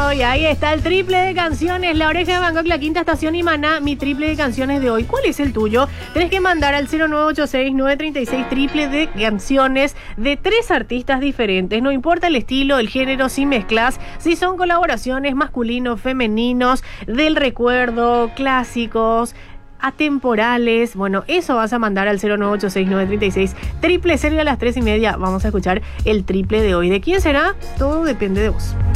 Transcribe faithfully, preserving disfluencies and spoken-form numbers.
hoy. Ahí está el triple de canciones. La Oreja de Bangkok, La Quinta Estación y Maná. Mi triple de canciones de hoy. ¿Cuál es el tuyo? Tenés que mandar al cero nueve ocho seis, nueve tres seis triple de canciones de tres artistas diferentes. No importa el estilo, el género, si mezclas, si son colaboraciones masculinos, femeninos, del recuerdo, clásicos, atemporales. Bueno, eso vas a mandar al cero nueve ocho seis, nueve tres seis triple. Cerca a las tres y media vamos a escuchar el triple de hoy. ¿De quién será? Todo depende de vos.